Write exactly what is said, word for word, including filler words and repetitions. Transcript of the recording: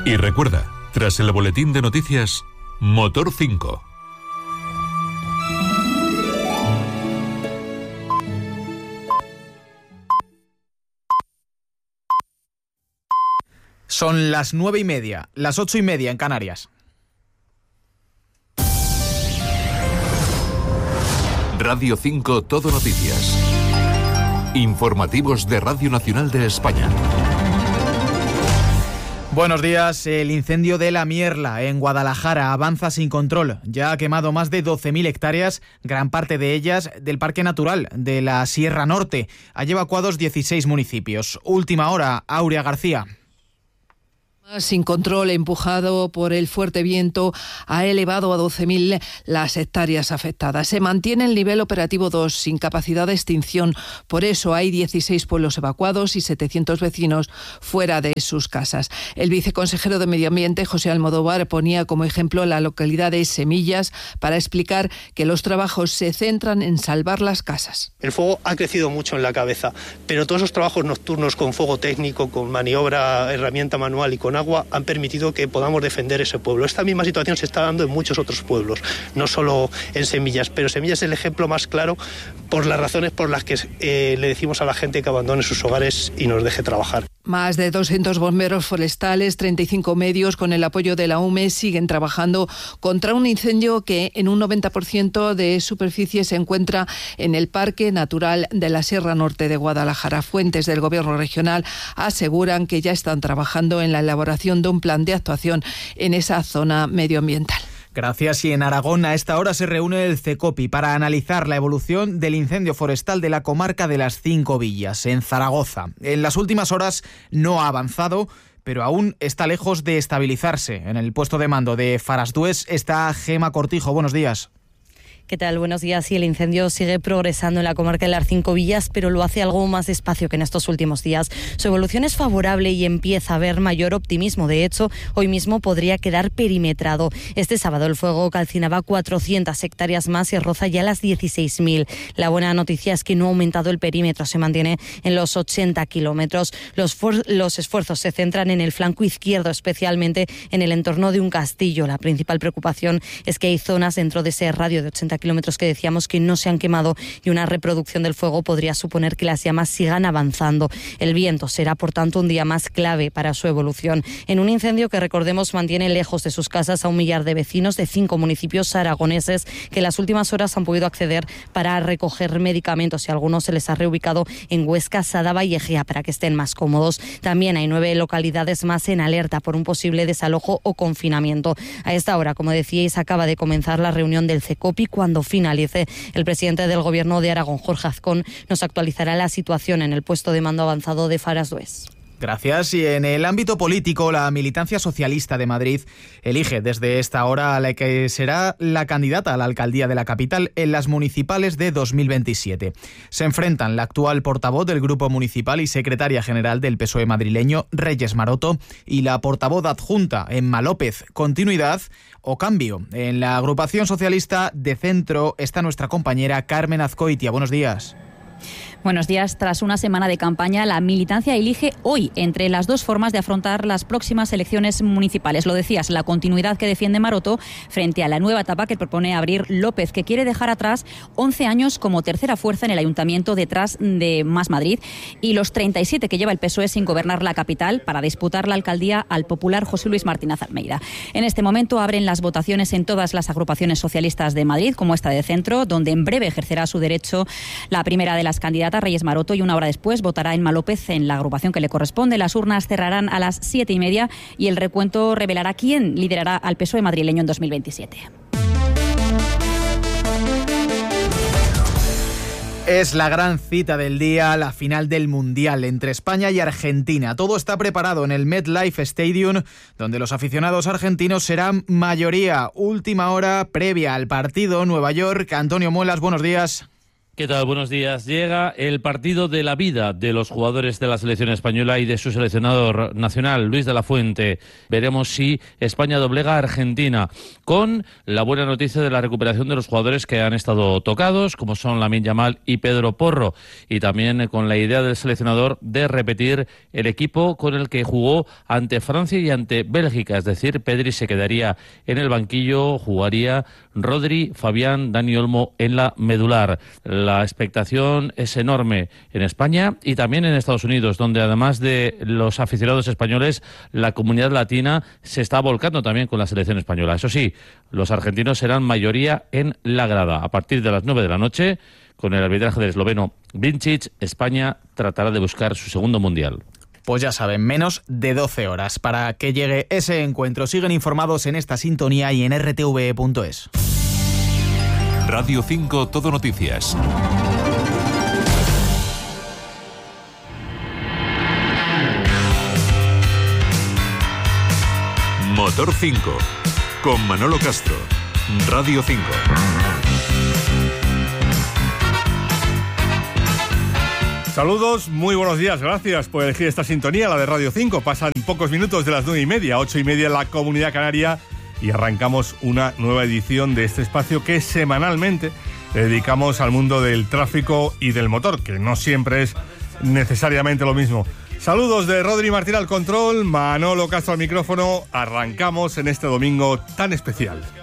Y recuerda, tras el boletín de noticias, Motor cinco. Son las nueve y media, las ocho y media en Canarias. Radio cinco Todo Noticias. Informativos de Radio Nacional de España. Buenos días. El incendio de La Mierla, en Guadalajara, avanza sin control. Ya ha quemado más de doce mil hectáreas, gran parte de ellas del Parque Natural de la Sierra Norte. Ha evacuados dieciséis municipios. Última hora, Aurea García. Sin control, empujado por el fuerte viento, ha elevado a doce mil las hectáreas afectadas. Se mantiene el nivel operativo dos, sin capacidad de extinción. Por eso hay dieciséis pueblos evacuados y setecientos vecinos fuera de sus casas. El viceconsejero de Medio Ambiente, José Almodóvar, ponía como ejemplo la localidad de Semillas para explicar que los trabajos se centran en salvar las casas. El fuego ha crecido mucho en la cabeza, pero todos esos trabajos nocturnos con fuego técnico, con maniobra, herramienta manual y con agua han permitido que podamos defender ese pueblo. Esta misma situación se está dando en muchos otros pueblos, no solo en Semillas, pero Semillas es el ejemplo más claro por las razones por las que eh, le decimos a la gente que abandone sus hogares y nos deje trabajar. Más de doscientos bomberos forestales, treinta y cinco medios con el apoyo de la U M E siguen trabajando contra un incendio que en un noventa por ciento de superficie se encuentra en el Parque Natural de la Sierra Norte de Guadalajara. Fuentes del Gobierno regional aseguran que ya están trabajando en la elaboración de un plan de actuación en esa zona medioambiental. Gracias. Y en Aragón a esta hora se reúne el CECOPI para analizar la evolución del incendio forestal de la comarca de las Cinco Villas, en Zaragoza. En las últimas horas no ha avanzado, pero aún está lejos de estabilizarse. En el puesto de mando de Farasdués está Gema Cortijo. Buenos días. ¿Qué tal? Buenos días. Sí, el incendio sigue progresando en la comarca de las Cinco Villas, pero lo hace algo más despacio que en estos últimos días. Su evolución es favorable y empieza a haber mayor optimismo. De hecho, hoy mismo podría quedar perimetrado. Este sábado el fuego calcinaba cuatrocientas hectáreas más y roza ya las dieciséis mil. La buena noticia es que no ha aumentado el perímetro, se mantiene en los ochenta kilómetros. Los, for- los esfuerzos se centran en el flanco izquierdo, especialmente en el entorno de un castillo. La principal preocupación es que hay zonas dentro de ese radio de ochenta kilómetros que decíamos que no se han quemado y una reproducción del fuego podría suponer que las llamas sigan avanzando. El viento será, por tanto, un día más clave para su evolución. En un incendio que, recordemos, mantiene lejos de sus casas a un millar de vecinos de cinco municipios aragoneses que en las últimas horas han podido acceder para recoger medicamentos y a algunos se les ha reubicado en Huesca, Sadaba y Egea para que estén más cómodos. También hay nueve localidades más en alerta por un posible desalojo o confinamiento. A esta hora, como decíais, acaba de comenzar la reunión del CECOPI. Cuando finalice, el presidente del Gobierno de Aragón, Jorge Azcón, nos actualizará la situación en el puesto de mando avanzado de Farasdués. Gracias. Y en el ámbito político, la militancia socialista de Madrid elige desde esta hora a la que será la candidata a la alcaldía de la capital en las municipales de dos mil veintisiete. Se enfrentan la actual portavoz del Grupo Municipal y secretaria general del P S O E madrileño, Reyes Maroto, y la portavoz adjunta, Emma López. ¿Continuidad o cambio? En la agrupación socialista de centro está nuestra compañera Carmen Azcoitia. Buenos días. Buenos días. Tras una semana de campaña, la militancia elige hoy entre las dos formas de afrontar las próximas elecciones municipales. Lo decías, la continuidad que defiende Maroto frente a la nueva etapa que propone abrir López, que quiere dejar atrás once años como tercera fuerza en el ayuntamiento detrás de Más Madrid y los treinta y siete que lleva el P S O E sin gobernar la capital para disputar la alcaldía al popular José Luis Martínez Almeida. En este momento abren las votaciones en todas las agrupaciones socialistas de Madrid, como esta de centro, donde en breve ejercerá su derecho la primera de las candidatas, Reyes Maroto, y una hora después votará Emma López en la agrupación que le corresponde. Las urnas cerrarán a las siete y media y el recuento revelará quién liderará al P S O E madrileño en dos mil veintisiete. Es la gran cita del día, la final del Mundial entre España y Argentina. Todo está preparado en el MetLife Stadium, donde los aficionados argentinos serán mayoría. Última hora previa al partido, Nueva York. Antonio Muelas, buenos días. ¿Qué tal? Buenos días. Llega el partido de la vida de los jugadores de la selección española y de su seleccionador nacional, Luis de la Fuente. Veremos si España doblega a Argentina, con la buena noticia de la recuperación de los jugadores que han estado tocados, como son Lamine Yamal y Pedro Porro, y también con la idea del seleccionador de repetir el equipo con el que jugó ante Francia y ante Bélgica, es decir, Pedri se quedaría en el banquillo, jugaría Rodri, Fabián, Dani Olmo en la medular. La expectación es enorme en España y también en Estados Unidos, donde además de los aficionados españoles, la comunidad latina se está volcando también con la selección española. Eso sí, los argentinos serán mayoría en la grada. A partir de las nueve de la noche, con el arbitraje del esloveno Vincic, España tratará de buscar su segundo mundial. Pues ya saben, menos de doce horas para que llegue ese encuentro. Siguen informados en esta sintonía y en r t v e punto es. Radio cinco Todo Noticias. Motor cinco, con Manolo Castro. Radio cinco. Saludos, muy buenos días, gracias por elegir esta sintonía, la de Radio cinco. Pasan pocos minutos de las nueve y media, ocho y media en la Comunidad Canaria, y arrancamos una nueva edición de este espacio que semanalmente le dedicamos al mundo del tráfico y del motor, que no siempre es necesariamente lo mismo. Saludos de Rodri Martín al control, Manolo Castro al micrófono. Arrancamos en este domingo tan especial.